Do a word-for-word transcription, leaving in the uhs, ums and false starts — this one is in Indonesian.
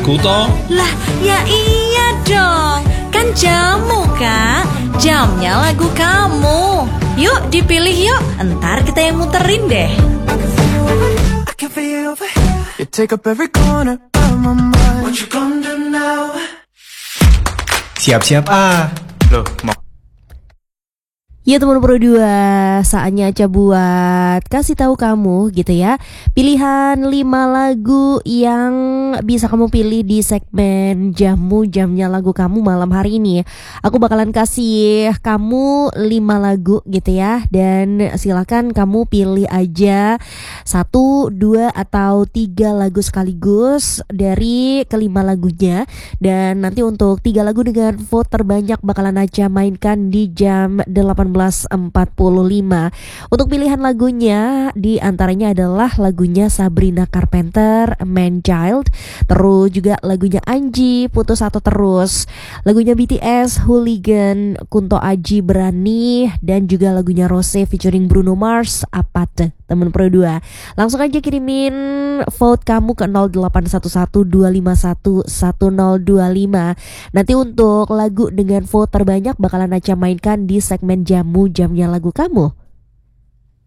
lagu toh. Lah, ya iya dong. Kan jamu, Kak. Jamnya lagu kamu. Yuk dipilih yuk. Entar kita yang muterin deh. You take up every corner of my mind. What you gonna do now? Siap-siap ah. Loh, mau Ya teman Pro dua, saatnya Aca buat kasih tahu kamu gitu ya, pilihan lima lagu yang bisa kamu pilih di segmen Jamu Jamnya Lagu Kamu malam hari ini. Aku bakalan kasih kamu lima lagu gitu ya, dan silakan kamu pilih aja satu, dua atau tiga lagu sekaligus dari kelima lagunya. Dan nanti untuk tiga lagu dengan vote terbanyak bakalan Aca mainkan di jam delapan belas empat puluh lima. Untuk pilihan lagunya di antaranya adalah lagunya Sabrina Carpenter, Man Child, terus juga lagunya Anji, Putus Atau Terus, lagunya B T S, Hooligan, Kunto Aji, Berani, dan juga lagunya Rose featuring Bruno Mars, Apate. Temen Pro dua, langsung aja kirimin vote kamu ke nol delapan satu satu dua lima satu satu nol dua lima. Nanti untuk lagu dengan vote terbanyak bakalan Aca mainkan di segmen Jamu Jamnya Lagu Kamu.